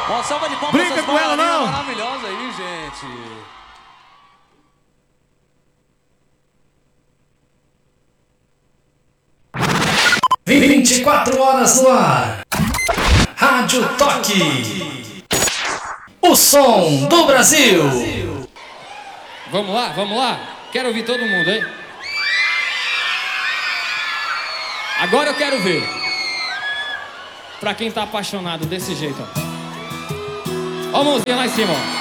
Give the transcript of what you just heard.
Uma salva de palmas. Brinca com ela, não. Maravilhosa aí, gente. ...24 horas no ar. Rádio Toque. O som do Brasil. Vamos lá. Quero ouvir todo mundo, hein? Agora eu quero ver. Pra quem tá apaixonado desse jeito, ó. Ó a mãozinha lá em cima, ó.